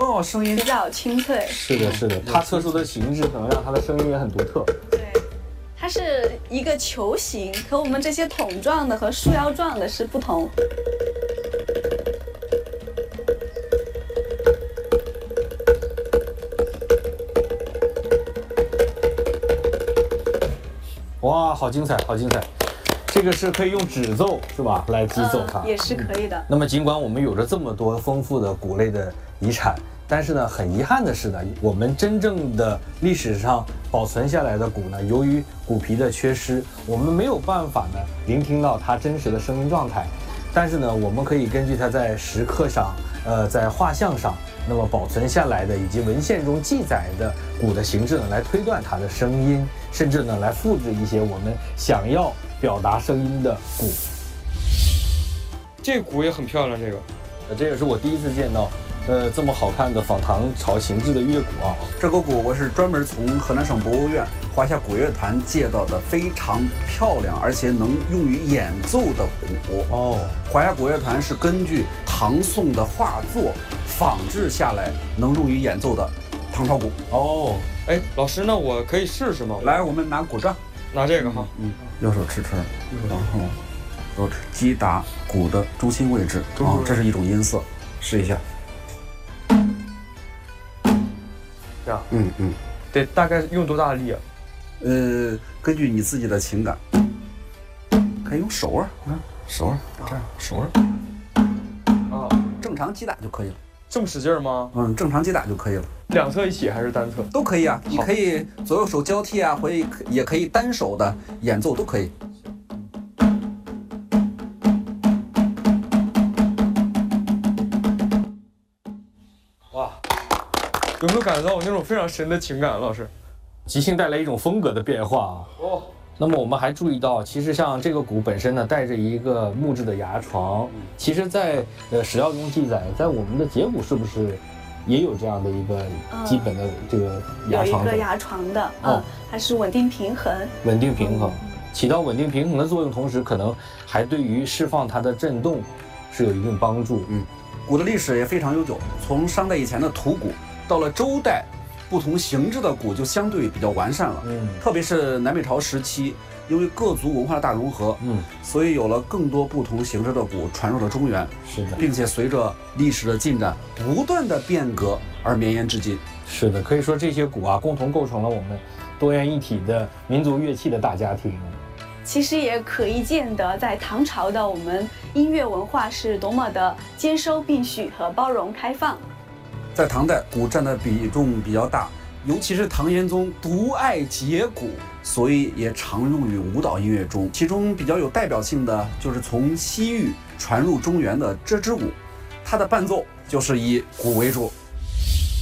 哦，声音比较清脆。 是的，是的，它特殊的形制可能让它的声音也很独特。 对，它是一个球形，和我们这些筒状的和束腰状的是不同。 哇，好精彩，好精彩！这个是可以用指奏是吧来击奏它， 也是可以的。 那么尽管我们有着这么多丰富的鼓类的遗产，但是呢，很遗憾的是呢，我们真正的历史上保存下来的鼓呢，由于鼓皮的缺失，我们没有办法呢聆听到它真实的声音状态。但是呢，我们可以根据它在石刻上，在画像上，那么保存下来的以及文献中记载的鼓的形制呢，来推断它的声音，甚至呢来复制一些我们想要表达声音的鼓。 这鼓也很漂亮，这个， 这也是我第一次见到，这么好看的仿唐朝形制的乐鼓啊。 这个鼓我是专门从河南省博物院华夏古乐团借到的，非常漂亮而且能用于演奏的鼓。 哦， 华夏古乐团是根据唐宋的画作仿制下来能用于演奏的唐朝鼓。 哦， 哎，老师，那我可以试试吗？ 来，我们拿鼓杖， 拿这个哈， 右手持撑，然后手指击打鼓的中心位置啊，这是一种音色，试一下。 这样， 对， 得大概用多大力啊？ 根据你自己的情感，可以用手腕，手腕这样，手腕啊， 正常击打就可以了。 这么使劲吗？ 正常击打就可以了。 两侧一起还是单侧？ 都可以啊，你可以左右手交替啊，或者也可以单手的演奏都可以。 哇，有没有感觉到我那种非常深的情感，老师？ 即兴带来一种风格的变化啊。 哦， 那么我们还注意到，其实像这个鼓本身呢，带着一个木质的牙床。其实在，史料中记载，在我们的节鼓是不是也有这样的一个基本的这个牙床？ 有一个牙床的，它是稳定平衡。 稳定平衡，起到稳定平衡的作用，同时可能还对于释放它的震动是有一定帮助。 鼓的历史也非常悠久，从商代以前的土鼓，到了周代，不同形制的鼓就相对比较完善了。特别是南北朝时期，因为各族文化的大融合，所以有了更多不同形制的鼓传入了中原。 是的， 并且随着历史的进展，不断的变革而绵延至今。 是的，可以说这些鼓啊，共同构成了我们多元一体的民族乐器的大家庭。 其实也可以见得，在唐朝的我们音乐文化是多么的兼收并蓄和包容开放。 在唐代，鼓占的比重比较大，尤其是唐玄宗独爱节鼓，所以也常用于舞蹈音乐中。其中比较有代表性的就是从西域传入中原的这支鼓，它的伴奏就是以鼓为主。